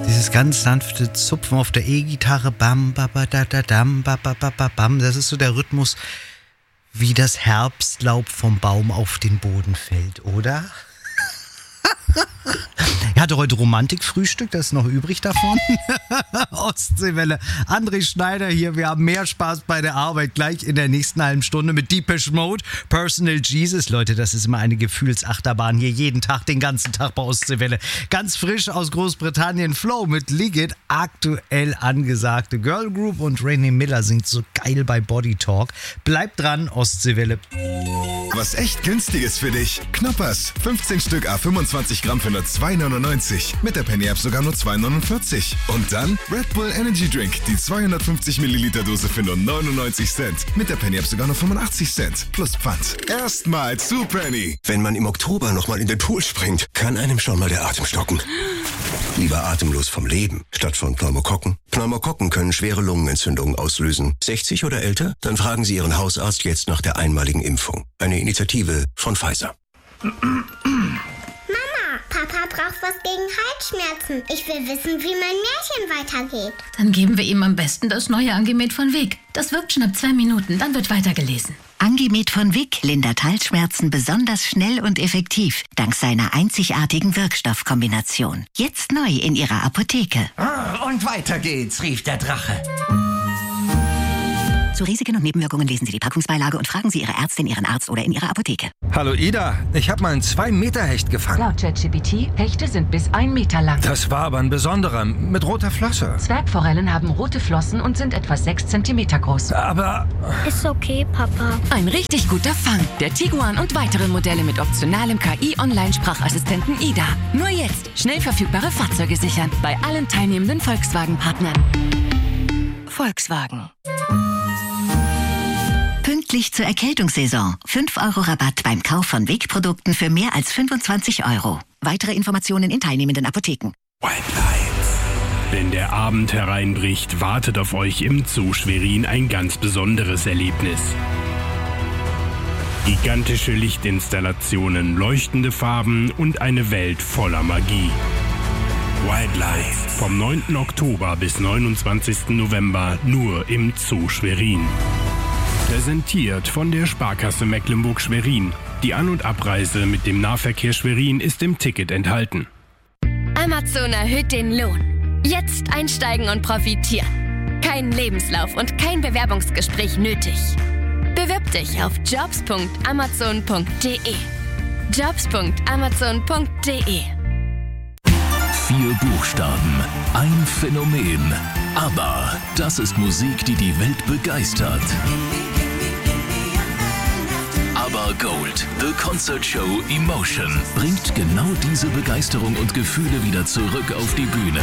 Dieses ganz sanfte Zupfen auf der E-Gitarre, bam, ba, ba, da, da, dam, ba, ba, ba, ba, bam. Das ist so der Rhythmus, wie das Herbstlaub vom Baum auf den Boden fällt, oder? Er hatte heute Romantikfrühstück, das ist noch übrig davon. Ostseewelle. André Schneider hier. Wir haben mehr Spaß bei der Arbeit gleich in der nächsten halben Stunde mit Depeche Mode, Personal Jesus. Leute, das ist immer eine Gefühlsachterbahn hier jeden Tag, den ganzen Tag bei Ostseewelle. Ganz frisch aus Großbritannien, Flow mit Liggett, aktuell angesagte Girl Group, und Rainy Miller singt so geil bei Body Talk. Bleibt dran, Ostseewelle. Was echt günstiges für dich. Knoppers, 15 Stück A25 Gramm für nur 2,99. Mit der Penny-App sogar nur 2,49. Und dann Red Bull Energy Drink, die 250 Milliliter Dose für nur 99 Cent. Mit der Penny-App sogar nur 85 Cent. Plus Pfand. Erstmal zu Penny. Wenn man im Oktober nochmal in den Pool springt, kann einem schon mal der Atem stocken. Lieber atemlos vom Leben, statt von Pneumokokken. Pneumokokken können schwere Lungenentzündungen auslösen. 60 oder älter? Dann fragen Sie Ihren Hausarzt jetzt nach der einmaligen Impfung. Eine Initiative von Pfizer. Papa braucht was gegen Halsschmerzen. Ich will wissen, wie mein Märchen weitergeht. Dann geben wir ihm am besten das neue Angemet von Vic. Das wirkt schon ab 2 Minuten, dann wird weitergelesen. Angemet von Vic lindert Halsschmerzen besonders schnell und effektiv, dank seiner einzigartigen Wirkstoffkombination. Jetzt neu in Ihrer Apotheke. Und weiter geht's, rief der Drache. Zu Risiken und Nebenwirkungen lesen Sie die Packungsbeilage und fragen Sie Ihre Ärztin, Ihren Arzt oder in Ihrer Apotheke. Hallo Ida, ich habe mal einen 2-Meter-Hecht gefangen. Laut ChatGPT, Hechte sind bis 1 Meter lang. Das war aber ein besonderer, mit roter Flosse. Zwergforellen haben rote Flossen und sind etwa 6 Zentimeter groß. Aber... Ist okay, Papa. Ein richtig guter Fang. Der Tiguan und weitere Modelle mit optionalem KI-Online-Sprachassistenten Ida. Nur jetzt schnell verfügbare Fahrzeuge sichern. Bei allen teilnehmenden Volkswagen-Partnern. Volkswagen. Pünktlich zur Erkältungssaison. 5 € Rabatt beim Kauf von Vic-Produkten für mehr als 25 €. Weitere Informationen in teilnehmenden Apotheken. White Lights. Wenn der Abend hereinbricht, wartet auf euch im Zoo Schwerin ein ganz besonderes Erlebnis. Gigantische Lichtinstallationen, leuchtende Farben und eine Welt voller Magie. White Lights. Vom 9. Oktober bis 29. November nur im Zoo Schwerin. Präsentiert von der Sparkasse Mecklenburg-Schwerin. Die An- und Abreise mit dem Nahverkehr Schwerin ist im Ticket enthalten. Amazon erhöht den Lohn. Jetzt einsteigen und profitieren. Kein Lebenslauf und kein Bewerbungsgespräch nötig. Bewirb dich auf jobs.amazon.de. jobs.amazon.de. 4 Buchstaben, ein Phänomen. Aber das ist Musik, die die Welt begeistert. Aber Gold, The Concert Show Emotion, bringt genau diese Begeisterung und Gefühle wieder zurück auf die Bühne.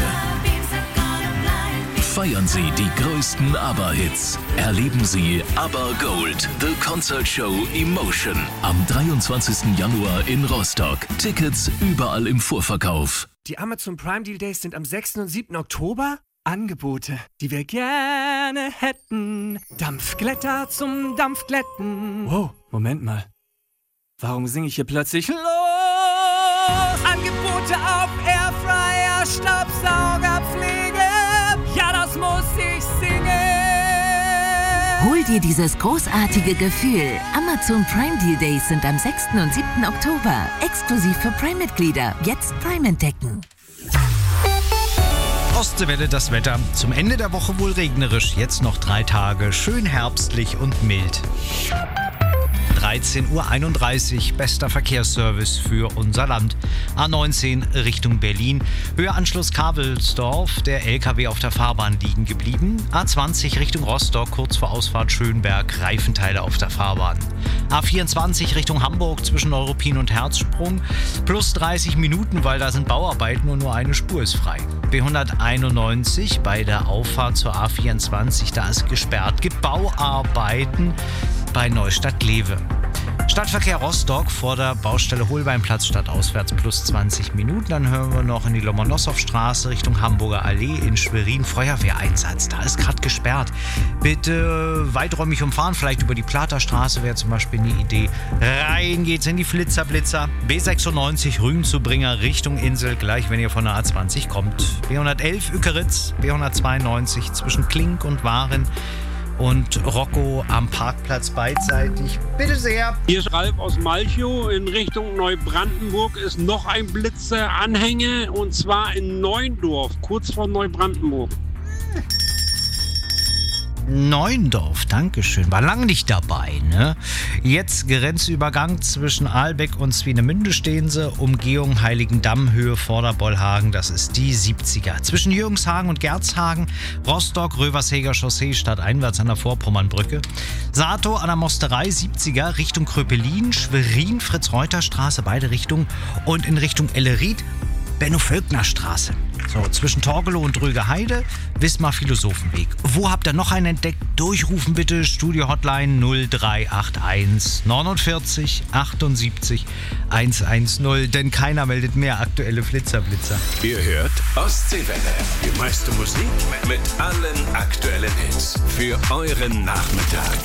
Feiern Sie die größten ABBA-Hits. Erleben Sie ABBA Gold, The Concert Show Emotion am 23. Januar in Rostock. Tickets überall im Vorverkauf. Die Amazon Prime Deal Days sind am 6. und 7. Oktober. Angebote, die wir gerne hätten. Dampfglätter zum Dampfglätten. Wow, Moment mal. Warum singe ich hier plötzlich los? Angebote auf Airfryer, Staubsauger, Pflege. Ja, das muss ich singen. Hol dir dieses großartige Gefühl. Amazon Prime Deal Days sind am 6. und 7. Oktober. Exklusiv für Prime-Mitglieder. Jetzt Prime entdecken. Ostseewelle, das Wetter. Zum Ende der Woche wohl regnerisch. Jetzt noch 3 Tage. Schön herbstlich und mild. 13:31 Uhr, bester Verkehrsservice für unser Land. A19 Richtung Berlin, Höhe Anschluss Kavelsdorf, der LKW auf der Fahrbahn liegen geblieben. A20 Richtung Rostock, kurz vor Ausfahrt Schönberg, Reifenteile auf der Fahrbahn. A24 Richtung Hamburg zwischen Neuruppin und Herzsprung, plus 30 Minuten, weil da sind Bauarbeiten und nur eine Spur ist frei. B191 bei der Auffahrt zur A24, da ist gesperrt, gibt Bauarbeiten bei Neustadt-Glewe. Stadtverkehr Rostock vor der Baustelle Holbeinplatz stadtauswärts plus 20 Minuten. Dann hören wir noch in die Lomonossow-Straße Richtung Hamburger Allee in Schwerin Feuerwehreinsatz. Da ist gerade gesperrt. Bitte weiträumig umfahren, vielleicht über die Platerstraße wäre zum Beispiel eine Idee. Rein geht's in die Flitzer-Blitzer. B96 Rügenzubringer Richtung Insel, gleich wenn ihr von der A20 kommt. B111 Ückeritz, B192 zwischen Klink und Waren. Und Rocco am Parkplatz beidseitig. Bitte sehr. Hier ist Ralf aus Malchow. In Richtung Neubrandenburg ist noch ein Blitzeranhänger und zwar in Neuendorf, kurz vor Neubrandenburg. Neuendorf, Dankeschön. War lange nicht dabei, ne? Jetzt Grenzübergang zwischen Ahlbeck und Swinemünde stehen sie. Umgehung Heiligendamm, Höhe Vorderbollhagen, das ist die 70er. Zwischen Jürgenshagen und Gerzhagen, Rostock, Röversheger Chaussee, stadteinwärts an der Vorpommernbrücke. Sato an der Mosterei, 70er, Richtung Kröpelin, Schwerin, Fritz-Reuter-Straße, beide Richtungen. Und in Richtung Ellerid, Benno-Völkner-Straße. So, zwischen Torgelow und Dröge-Heide, Wismar-Philosophenweg. Wo habt ihr noch einen entdeckt? Durchrufen bitte, Studio-Hotline 0381 49 78 110, denn keiner meldet mehr aktuelle Flitzer-Blitzer. Ihr hört Ostseewelle. Die meiste Musik mit allen aktuellen Hits für euren Nachmittag.